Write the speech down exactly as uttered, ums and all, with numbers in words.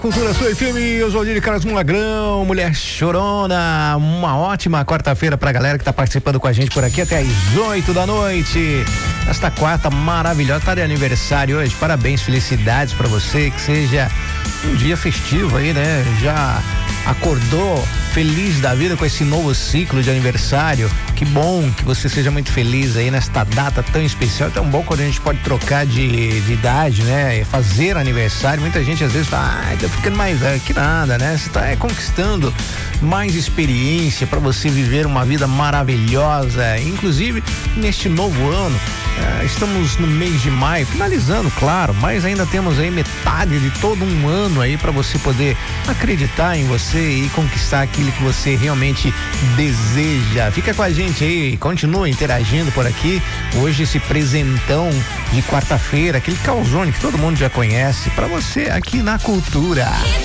Cultura Sua F M, Oswaldinho Carlos Magrão, Mulher Chorona. Uma ótima quarta-feira pra galera que tá participando com a gente por aqui até às oito da noite. Esta quarta maravilhosa, tá de aniversário hoje. Parabéns, felicidades pra você, que seja um dia festivo aí, né? Já acordou feliz da vida com esse novo ciclo de aniversário. Que bom que você seja muito feliz aí nesta data tão especial. É tão bom quando a gente pode trocar de, de idade, né? Fazer aniversário. Muita gente às vezes fala, ah, tá ficando mais velho. Que nada, né? Você tá é, conquistando mais experiência para você viver uma vida maravilhosa. Inclusive, neste novo ano, eh, estamos no mês de maio, finalizando, claro, mas ainda temos aí metade de todo um ano aí para você poder acreditar em você e conquistar aquilo que você realmente deseja. Fica com a gente aí, continua interagindo por aqui. Hoje esse presentão de quarta-feira, aquele calzone que todo mundo já conhece, para você aqui na Cultura.